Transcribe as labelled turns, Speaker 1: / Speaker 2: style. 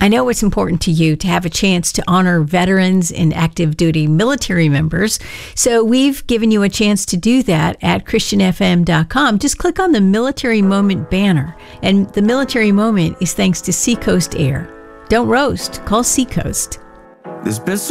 Speaker 1: I know it's important to you to have a chance to honor veterans and active duty military members. So we've given you a chance to do that at ChristianFM.com. Just click on the Military Moment banner. And the Military Moment is thanks to Seacoast Air. Don't roast. Call Seacoast.
Speaker 2: There's been so